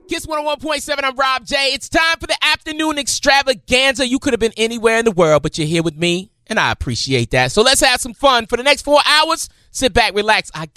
Kiss 101.7, I'm Rob J. It's time for the afternoon extravaganza. You could have been anywhere in the world, but you're here with me, and I appreciate that. So let's have some fun. For the next 4 hours, sit back, relax. I